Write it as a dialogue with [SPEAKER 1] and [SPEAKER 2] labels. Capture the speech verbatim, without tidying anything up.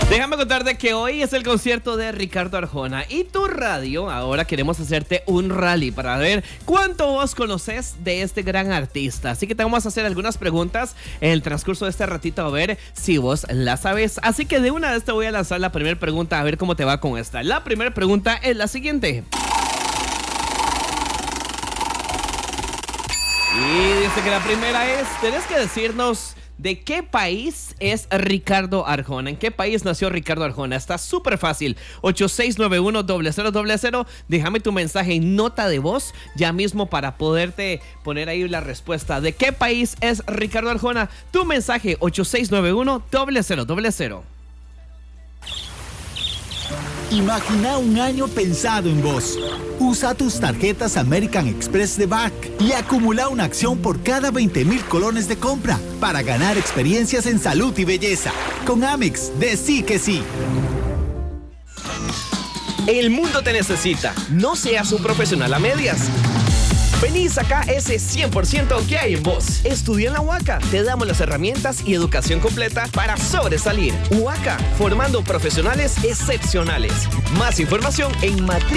[SPEAKER 1] Déjame contarte que hoy es el concierto de Ricardo Arjona y tu radio. Ahora queremos hacerte un rally para ver cuánto vos conoces de este gran artista. Así que te vamos a hacer algunas preguntas en el transcurso de este ratito a ver si vos la sabes. Así que de una vez te voy a lanzar la primera pregunta a ver cómo te va con esta. La primera pregunta es la siguiente. Y dice que la primera es, tenés que decirnos de qué país es Ricardo Arjona. ¿En qué país nació Ricardo Arjona? Está súper fácil. ocho seis nueve uno, cero cero cero cero. Déjame tu mensaje en nota de voz ya mismo para poderte poner ahí la respuesta. ¿De qué país es Ricardo Arjona? Tu mensaje ocho seis nueve uno, cero cero cero cero.
[SPEAKER 2] Imagina un año pensado en vos. Usa tus tarjetas American Express de B A C y acumula una acción por cada veinte mil colones de compra para ganar experiencias en salud y belleza. Con Amex, decí que sí.
[SPEAKER 3] El mundo te necesita. No seas un profesional a medias. Vení y saca ese cien por ciento que hay en vos. Estudia en la U A C A. Te damos las herramientas y educación completa para sobresalir. U A C A, formando profesionales excepcionales. Más información en matrícula.